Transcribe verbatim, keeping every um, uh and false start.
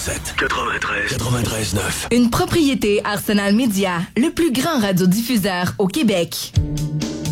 sept, quatre-vingt-treize, quatre-vingt-treize neuf. Une propriété Arsenal Media, le plus grand radiodiffuseur au Québec.